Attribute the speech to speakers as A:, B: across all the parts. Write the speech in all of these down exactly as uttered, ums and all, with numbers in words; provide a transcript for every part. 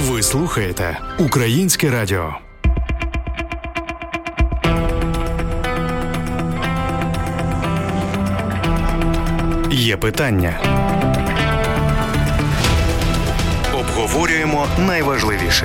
A: Ви слухаєте Українське радіо. Є питання. Обговорюємо найважливіше.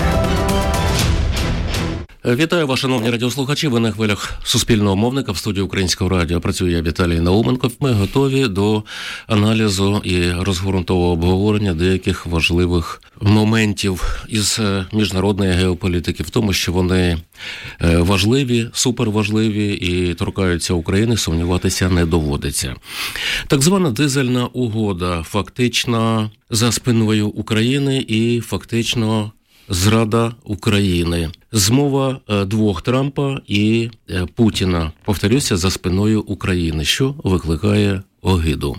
B: Вітаю вас, шановні радіослухачі. Ви на хвилях Суспільного мовника в студії Українського радіо. Працюю я, Віталій Науменко. Ми готові до аналізу і розгорнутого обговорення деяких важливих моментів із міжнародної геополітики, в тому, що вони важливі, суперважливі і торкаються України, сумніватися не доводиться. Так звана дизельна угода фактично за спиною України і фактично зрада України. Змова двох Трампа і Путіна, повторюся, за спиною України, що викликає огиду.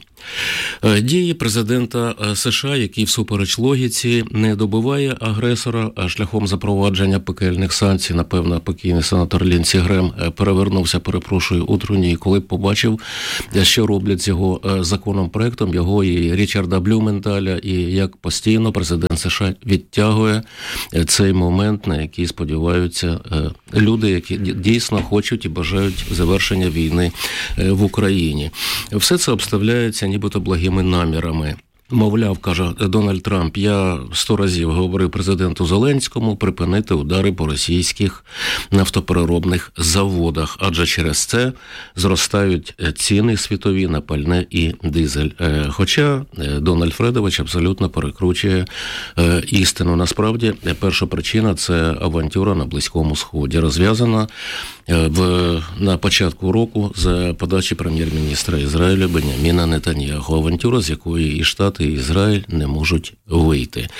B: Дії президента США, який всупереч логіці не добиває агресора, а шляхом запровадження пекельних санкцій, напевно, покійний сенатор Лінсі Грем перевернувся, перепрошую, у труні, коли побачив, що роблять з його законопроектом, його і Річарда Блюменталя, і як постійно президент США відтягує цей момент, на який сподіваються люди, які дійсно хочуть і бажають завершення війни в Україні. Все це обставляється нібито благими намірами. Мовляв, каже Дональд Трамп, я сто разів говорив президенту Зеленському припинити удари по російських нафтопереробних заводах, адже через це зростають ціни світові на пальне і дизель. Хоча Дональд Фредович абсолютно перекручує істину. Насправді, перша причина – це авантюра на Близькому Сході, розв'язана в, на початку року за подачі прем'єр-міністра Ізраїля Беняміна Нетаньяху. Авантюра, з якої і Штати, і Ізраїль не можуть вийти.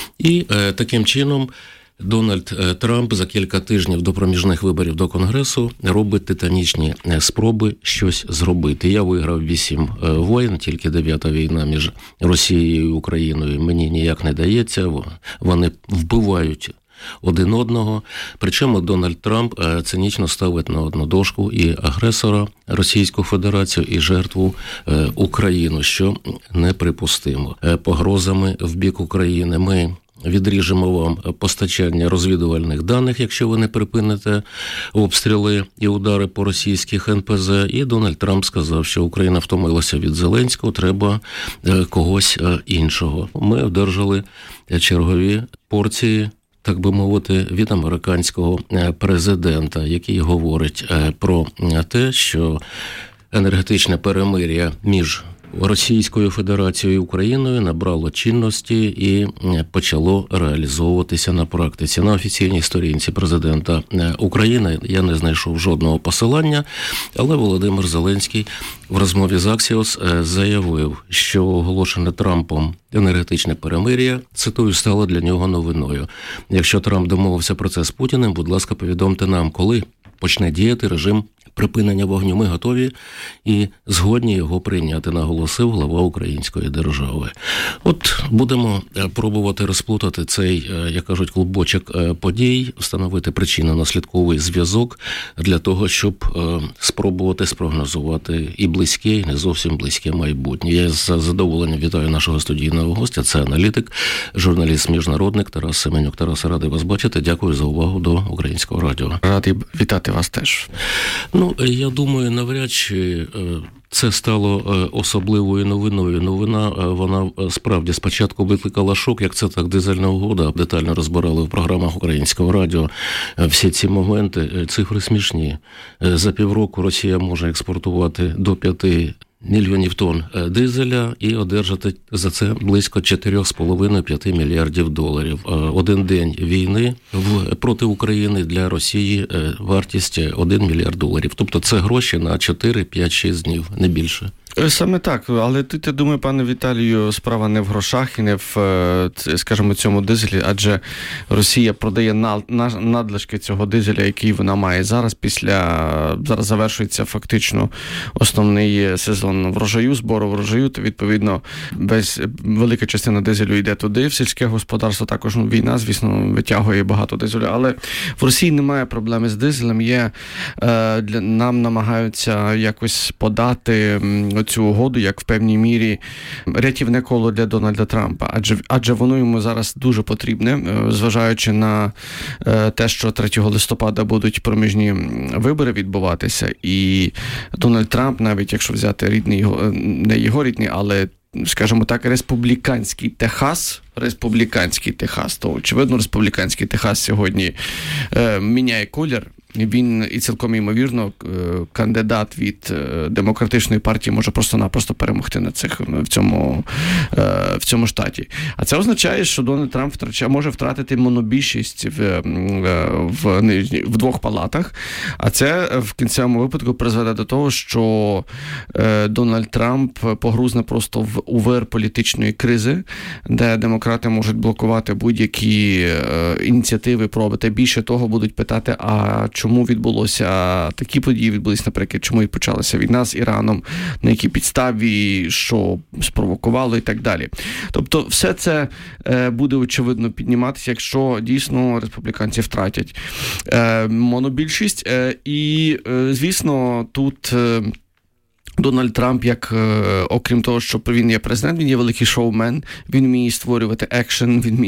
B: І е, таким чином Дональд Трамп за кілька тижнів до проміжних виборів до Конгресу робить титанічні спроби щось зробити. Я виграв вісім воєн, тільки дев'ята війна між Росією і Україною мені ніяк не дається. Вони вбивають один одного. Причому Дональд Трамп цинічно ставить на одну дошку і агресора Російську Федерацію, і жертву Україну, що неприпустимо. Погрозами в бік України ми відріжемо вам постачання розвідувальних даних, якщо ви не припините обстріли і удари по російських ен пе зет. І Дональд Трамп сказав, що Україна втомилася від Зеленського, треба когось іншого. Ми одержали чергові порції, так би мовити, від американського президента, який говорить про те, що енергетичне перемир'я між Російською Федерацією і Україною набрало чинності і почало реалізовуватися на практиці. На офіційній сторінці президента України я не знайшов жодного посилання, але Володимир Зеленський в розмові з Axios заявив, що оголошене Трампом енергетичне перемир'я, цитую, стало для нього новиною. Якщо Трамп домовився про це з Путіним, будь ласка, повідомте нам, коли почне діяти режим припинення вогню. Ми готові і згодні його прийняти, наголосив глава української держави. От будемо пробувати розплутати цей, як кажуть, клубочок подій, встановити причинно-наслідковий зв'язок для того, щоб спробувати спрогнозувати і близьке, і не зовсім близьке майбутнє. Я з задоволенням вітаю нашого студійного гостя. Це аналітик, журналіст-міжнародник Тарас Семенюк. Тарас, радий вас бачити. Дякую за увагу до Українського радіо.
C: Радий вітати вас теж.
B: Ну, я думаю, навряд чи це стало особливою новиною. Новина, вона справді спочатку викликала шок, як це так, дизельна угода. Детально розбирали в програмах Українського радіо всі ці моменти. Цифри смішні. За півроку Росія може експортувати до п'яти мільйонів тонн дизеля і одержати за це близько чотири з половиною - п'ять мільярдів доларів. Один день війни в, проти України для Росії вартість один мільярд доларів. Тобто це гроші на чотири, п'ять, шість днів, не більше.
C: Саме так, але тут, я думаю, пане Віталію, справа не в грошах і не в, скажімо, цьому дизелі, адже Росія продає надлишки цього дизеля, який вона має зараз. Після, зараз завершується фактично основний сезон врожаю, збору врожаю, то, відповідно, весь, велика частина дизелю йде туди, в сільське господарство, також ну, війна, звісно, витягує багато дизелю, але в Росії немає проблеми з дизелем, є, е, для, нам намагаються якось подати цю угоду як в певній мірі рятівне коло для Дональда Трампа, адже, адже воно йому зараз дуже потрібне, зважаючи на те, що третього листопада будуть проміжні вибори відбуватися, і Дональд Трамп, навіть якщо взяти рідний, не його рідний, але, скажімо так, республіканський Техас, республіканський Техас, то, очевидно, республіканський Техас сьогодні е, міняє колір. Він і цілком ймовірно кандидат від демократичної партії може просто-напросто перемогти на цих в цьому в цьому штаті. А це означає, що Дональд Трамп втрачає, може втратити монобільшість в, в, в двох палатах. А це в кінцевому випадку призведе до того, що Дональд Трамп погрузне просто в у вир політичної кризи, де демократи можуть блокувати будь-які ініціативи, проби. Більше того, будуть питати, а чому відбулося такі події, відбулися, наприклад, чому і почалася війна з Іраном, на якій підставі, що спровокувало і так далі. Тобто все це е, буде, очевидно, підніматися, якщо дійсно республіканці втратять е, монобільшість. Е, і, е, звісно, тут... Е, Дональд Трамп, як, окрім того, що він є президент, він є великий шоумен, він вміє створювати екшен, він вміє